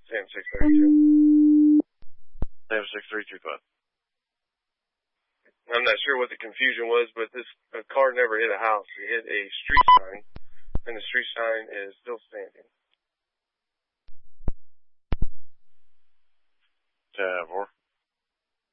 Sam 632. Sam 6325. I'm not sure what the confusion was, but this car never hit a house. It hit a street sign, and the street sign is still standing. 10-4.